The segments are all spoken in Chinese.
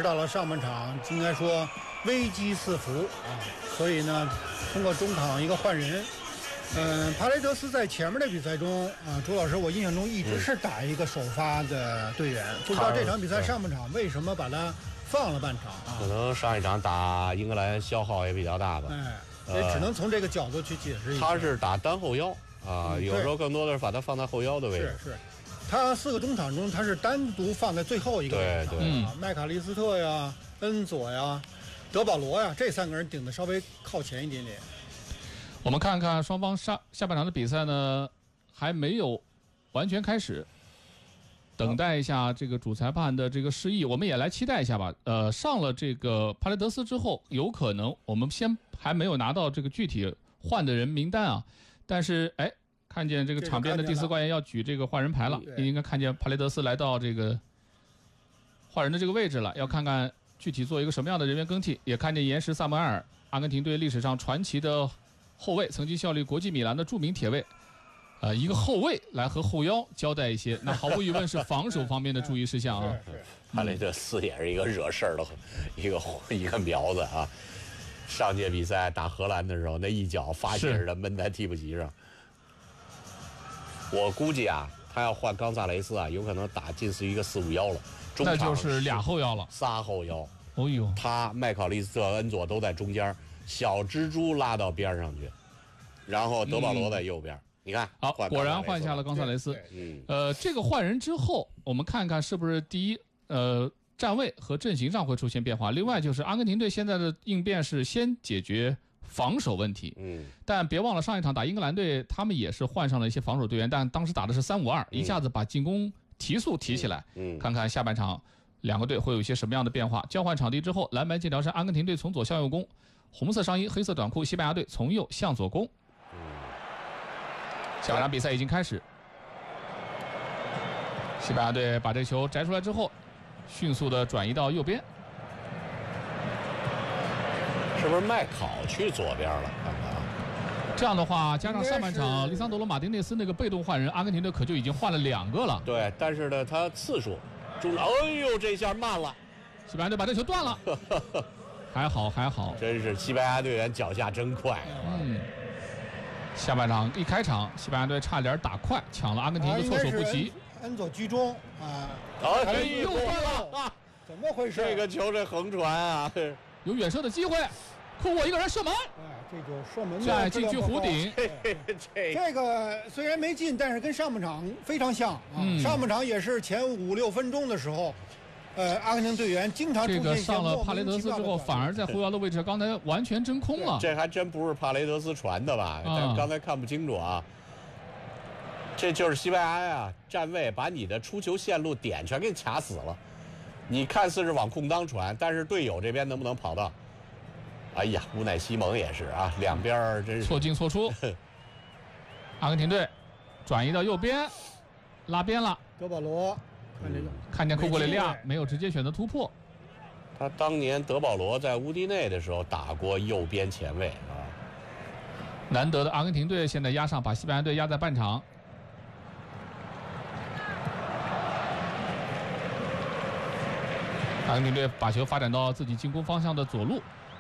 到了上半场，应该说危机四伏啊，所以呢，通过中场一个换人。帕雷德斯在前面的比赛中啊，朱老师，我印象中一直是打一个首发的队员，不知道这场比赛上半场为什么把他放了半场啊？ 可能上一场打英格兰消耗也比较大吧。 也只能从这个角度去解释一下。 他是打单后腰啊，有时候更多的是把他放在后腰的位置。 是，他4个中场中，他是单独放在最后一个位置上。 对， 麦卡利斯特呀、恩佐呀、德保罗呀，这3个人顶的稍微靠前一点点。 我们看看双方下半场的比赛呢，还没有完全开始，等待一下这个主裁判的这个示意，我们也来期待一下吧。上了这个帕雷德斯之后，有可能我们还没有拿到这个具体换的人名单啊，但是看见这个场边的第4官员要举这个换人牌了，应该看见帕雷德斯来到这个换人的这个位置了，要看看具体做一个什么样的人员更替，也看见岩石萨摩埃尔，阿根廷队历史上传奇的后卫，曾经效力国际米兰的著名铁卫，一个后卫来和后腰交代一些，那毫无疑问是防守方面的注意事项啊。 帕雷德斯也是一个惹事儿的一个苗子啊。上届比赛打荷兰的时候，那一脚发泄似的闷在替补席上。我估计啊，他要换冈萨雷斯啊，有可能打近似于一个4-5-1了，中场那就是俩后腰了 ，3后腰。 哦呦， 他麦考利斯特、恩佐都在中间，小蜘蛛拉到边上去，然后德保罗在右边。你看， 好，果然换下了冈萨雷斯。这个换人之后，我们看看是不是第一，站位和阵型上会出现变化。另外就是阿根廷队现在的应变是先解决防守问题，但别忘了上一场打英格兰队，他们也是换上了一些防守队员，但当时打的是3-5-2，一下子把进攻提速提起来。看看下半场两个队会有一些什么样的变化。交换场地之后，蓝白进条是阿根廷队从左向右攻，红色上衣黑色短裤，西班牙队从右向左攻。下半场比赛已经开始，西班牙队把这个球摘出来之后，迅速的转移到右边。 是不是麦考去左边了？看看啊， 这样的话，加上上半场利桑德罗马丁内斯那个被动换人，阿根廷队可就已经换了2个了。 对，但是呢，他次数哎呦，这下慢了， 西班牙队把这球断了。还好， 真是西班牙队员脚下真快。 下半场一开场，西班牙队差点打快，抢了阿根廷的措手不及。 恩佐居中啊！ 又断了啊！ 怎么回事？ 这个球这横传啊， 有远射的机会，库沃一个人射门。 这就射门再禁区弧顶。 这个虽然没进，但是跟上半场非常像啊。上半场也是前5-6分钟的时候。阿根廷队员经常出现这个上了帕雷德斯之后，反而在后腰的位置，刚才完全真空了。 这还真不是帕雷德斯传的吧？但刚才看不清楚啊。这就是西班牙呀，站位把你的出球线路点全给卡死了。你看似是往空当传，但是队友这边能不能跑到？哎呀，乌奈西蒙也是啊，两边真是错进错出。阿根廷队转移到右边，拉边了。 德保罗。 看见库库雷利亚没有直接选择突破。 他当年德保罗在乌迪内的时候打过右边前卫啊。 难得的阿根廷队现在压上，把西班牙队压在半场。阿根廷队把球发展到自己进攻方向的左路。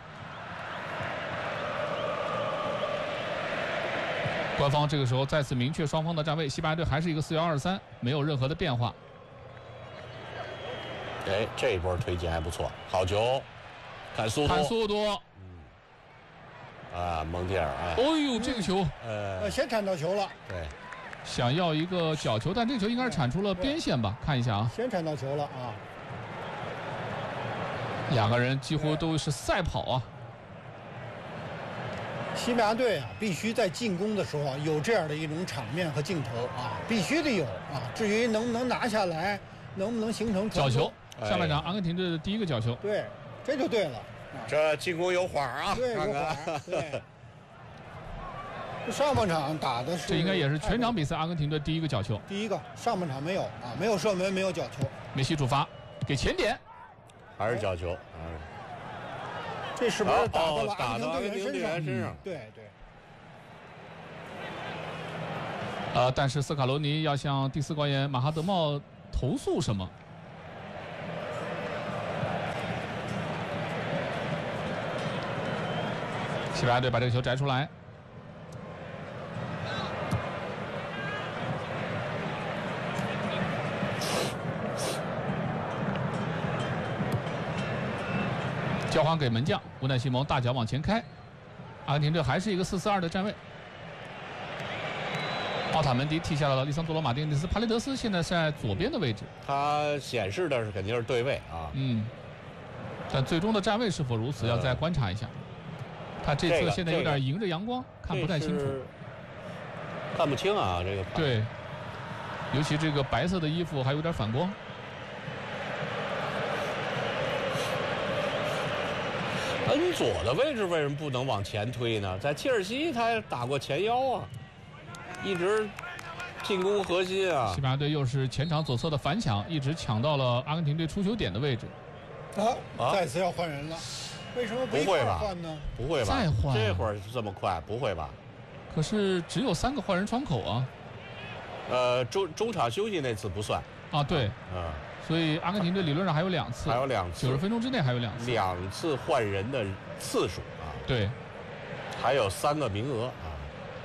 官方这个时候再次明确双方的站位，西班牙队还是一个4-1-2-3，没有任何的变化。 这一波推进还不错，好球，看速度，蒙蒂尔啊， 哦呦，这个球， 先铲到球了， 对， 想要一个角球，但这个球应该是铲出了边线吧？看一下啊， 先铲到球了啊， 两个人几乎都是赛跑啊。 西班牙队啊，必须在进攻的时候有这样的一种场面和镜头啊，必须得有啊。至于能不能拿下来，能不能形成角球？上半场阿根廷队的第一个角球， 对，这就对了。 这进攻有晃啊， 对，有晃，对。上半场打的是， 这应该也是全场比赛阿根廷队第一个角球。 第一个，上半场没有啊，没有射门，没有角球。 梅西主罚，给前点， 还是角球。 这是不是打到了阿根廷队员身上？ 对。 但是斯卡罗尼要向第4官员马哈德茂投诉什么？ 西班牙队把这个球摘出来。交还给门将乌奈西蒙，大脚往前开。阿根廷队还是一个4-4-2的站位。奥塔门迪踢下了利桑多罗马丁内斯，帕雷德斯现在是在左边的位置。 他显示的是肯定是对位啊。 但最终的站位是否如此，要再观察一下。他这次现在有点迎着阳光，看不太清楚。 看不清啊，这个。 对，尤其这个白色的衣服还有点反光。 恩佐的位置为什么不能往前推呢？在切尔西他打过前腰啊，一直进攻核心啊。 西班牙队又是前场左侧的反抢，一直抢到了阿根廷队出球点的位置。 再次要换人了，为什么不会吧？ 换呢？ 不会吧？ 再换？ 这会儿这么快？不会吧？ 可是只有3个换人窗口啊。 中场休息那次不算啊，对，所以阿根廷队理论上还有2次， 还有2次， 90分钟之内还有2次 ，2次换人的次数啊。 对， 还有3个名额啊。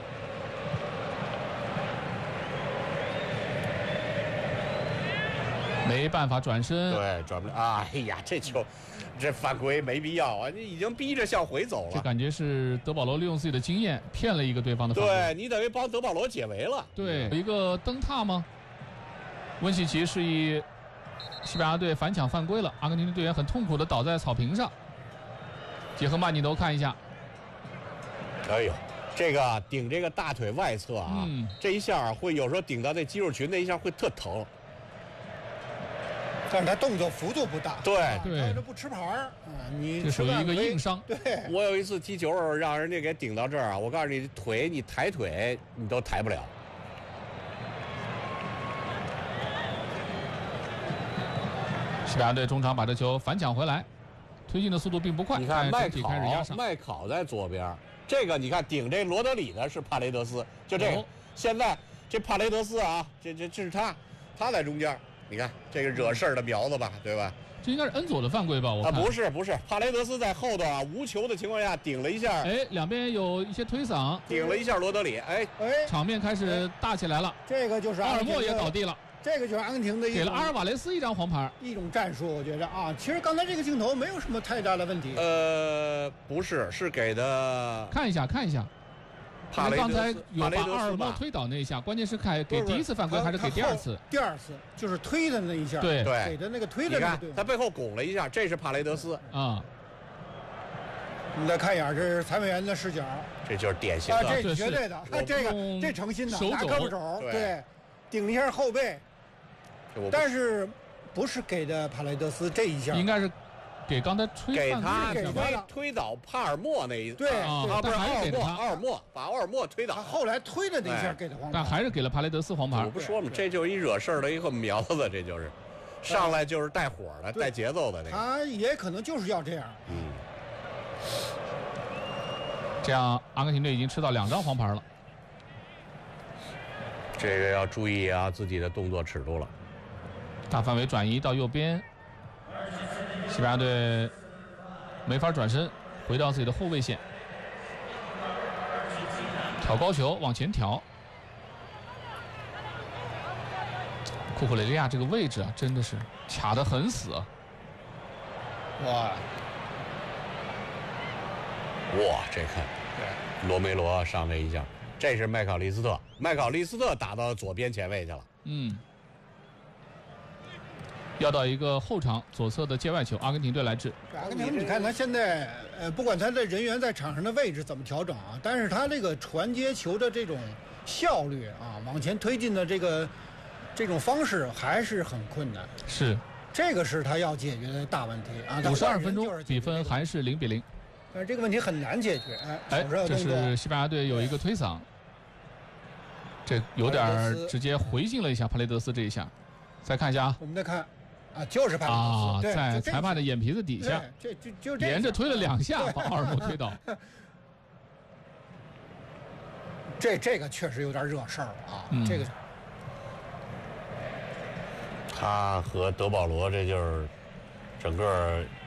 没办法转身， 对，转不了。哎呀，这犯规没必要啊！你已经逼着向回走了。 这感觉是德保罗利用自己的经验骗了一个对方的犯规。 对，你等于帮德保罗解围了。 对，有一个蹬踏吗？温西奇示意西班牙队反抢犯规了，阿根廷的队员很痛苦地倒在草坪上。结合慢镜头看一下， 哎呦，这个顶这个大腿外侧啊，这一下会有时候顶到那肌肉群，那一下会特疼。 但是他动作幅度不大， 对， 他这不吃牌儿啊，你这属于一个硬伤。 对， 我有一次踢球让人家给顶到这儿啊，我告诉你，你抬腿你都抬不了。 西班牙队中场把这球反抢回来，推进的速度并不快。 你看麦考在左边，这个你看顶这罗德里的是帕雷德斯，就这个。现在这帕雷德斯啊，这是他在中间。你看这个惹事儿的苗子吧，对吧？ 这应该是恩佐的犯规吧？我看不是，帕雷德斯在后头啊，无球的情况下顶了一下。 哎，两边有一些推搡， 顶了一下罗德里。哎， 场面开始大起来了。 这个就是阿尔莫也倒地了。 这个就是阿根廷的给了阿尔瓦雷斯一张黄牌， 一种战术，我觉得啊，其实刚才这个镜头没有什么太大的问题。 不是，是给的。 看一下。 帕雷德斯刚才有把阿尔莫推倒那一下，关键是看给第一次犯规还是给第2次？ 第2次就是推的那一下， 对， 给的那个推的那个。 他背后拱了一下，这是帕雷德斯啊。 我们再看一眼，这是裁判员的视角， 这就是典型的， 这绝对的，这诚心的，拿胳膊肘，对，顶了一下后背。但是不是给的帕雷德斯这一下？ 应该是。给刚才给他推倒帕尔默那一对但还是给奥尔默把奥尔默推倒， 后来推的那一下给的黄牌， 但还是给了帕雷德斯黄牌。 我不说嘛，这就是一惹事儿的一个苗子，这就是上来就是带火的、带节奏的那个。 他也可能就是要这样。 这样阿根廷队已经吃到2张黄牌了。 这个要注意啊，自己的动作尺度了。 大范围转移到右边。西班牙队没法转身，回到自己的后卫线，挑高球往前挑。库库雷利亚这个位置啊，真的是卡得很死啊！ 哇，这看，罗梅罗上这一下，这是麦考利斯特打到左边前卫去了。 要到一个后场左侧的界外球，阿根廷队来制。 阿根廷，你看他现在，不管他的人员在场上的位置怎么调整啊，但是他这个传接球的这种效率啊，往前推进的这种方式还是很困难。 是， 这个是他要解决的大问题啊。 52分钟，比分还是0-0。 但是这个问题很难解决。 这是西班牙队有一个推搡，这有点直接回敬了一下帕雷德斯这一下。再看一下啊， 我们再看。就是帕雷德斯在裁判的眼皮子底下， 就连着推了2下，把奥尔莫推倒。 这个确实有点惹事儿了啊！这个， 他和德保罗这就是整个